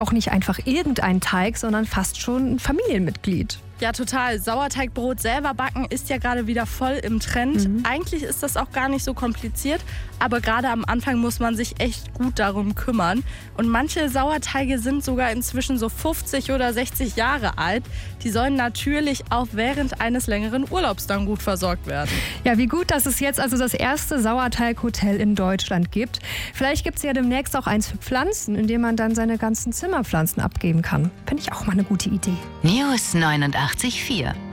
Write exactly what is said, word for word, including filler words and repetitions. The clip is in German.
Auch nicht einfach irgendein Teig, sondern fast schon ein Familienmitglied. Ja, total. Sauerteigbrot selber backen ist ja gerade wieder voll im Trend. Mhm. Eigentlich ist das auch gar nicht so kompliziert, aber gerade am Anfang muss man sich echt gut darum kümmern. Und manche Sauerteige sind sogar inzwischen so fünfzig oder sechzig Jahre alt. Die sollen natürlich auch während eines längeren Urlaubs dann gut versorgt werden. Ja, wie gut, dass es jetzt also das erste Sauerteighotel in Deutschland gibt. Vielleicht gibt es ja demnächst auch eins für Pflanzen, in dem man dann seine ganzen Zimmerpflanzen abgeben kann. Finde ich auch mal eine gute Idee. News neunundachtzig Komma vier